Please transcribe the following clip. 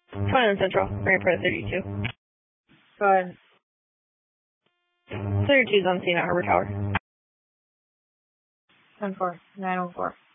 Island Central, right for 32. Go ahead. 32's on scene at Harbor Tower. 10-4, 904.